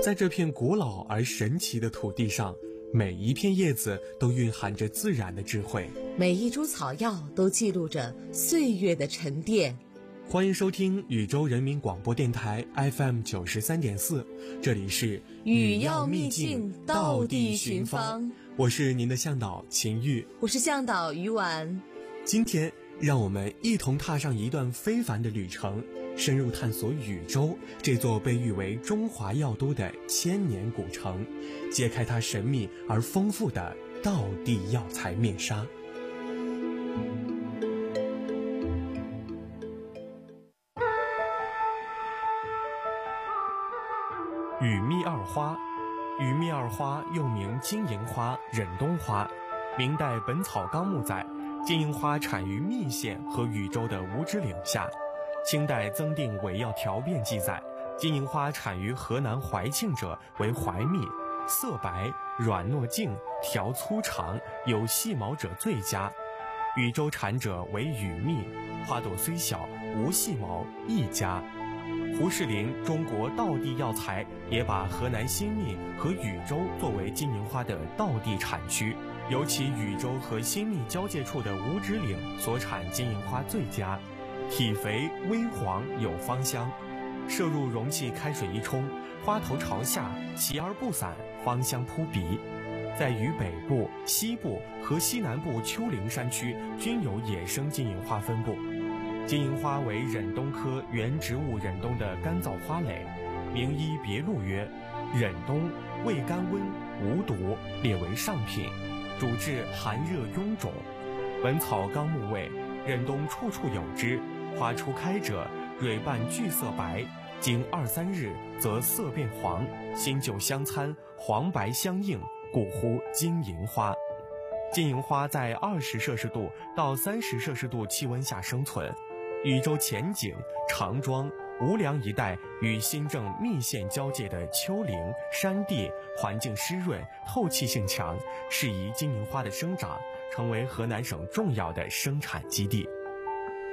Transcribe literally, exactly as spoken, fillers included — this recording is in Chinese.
在这片古老而神奇的土地上，每一片叶子都蕴含着自然的智慧， 每一株草药都记录着岁月的沉淀。 欢迎收听禹州人民广播电台 F M 九十三点四，这里是禹药秘境道地寻芳， 我是您的向导秦玉， 我是向导于婉。 今天让我们一同踏上一段非凡的旅程，深入探索禹州这座被誉为中华药都的千年古城，揭开它神秘而丰富的道地药材面纱。禹秘二花，禹秘二花又名金银花、忍冬花。明代《本草纲目》载，金银花产于密县和禹州的五指岭下。清代增订伪药条变记载，金银花产于河南怀庆者为怀蜜，色白，软糯净，条粗长，有细毛者最佳。禹州产者为禹秘，花朵虽小，无细毛，亦佳。胡适林《中国道地药材》也把河南新密和禹州作为金银花的道地产区，尤其禹州和新密交界处的五指岭所产金银花最佳，体肥微黄，有芳香。摄入容器开水一冲，花头朝下，齐而不散，芳香扑鼻。在禹北部、西部和西南部丘陵山区均有野生金银花分布。金银花为忍冬科原植物忍冬的干燥花蕾，名医别录曰：忍冬味甘温，无毒，列为上品，主治寒热臃肿。本草纲目谓，忍冬处处有之，花初开者蕊瓣具色白，经二三日则色变黄，新旧相参，黄白相映，故呼金银花。金银花在二十摄氏度到三十摄氏度气温下生存。禹州前景、长庄、无梁一带与新郑密县交界的丘陵山地环境湿润，透气性强，适宜金银花的生长，成为河南省重要的生产基地。